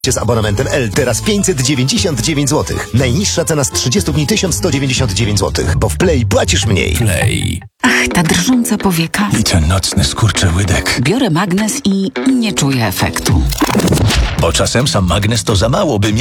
Z abonamentem L teraz 599 zł. Najniższa cena z 30 dni 1199 zł, bo w Play płacisz mniej. Play. Ach, ta drżąca powieka. I ten nocny skurczyłydek. Biorę magnes i nie czuję efektu. Bo czasem sam magnes to za mało, by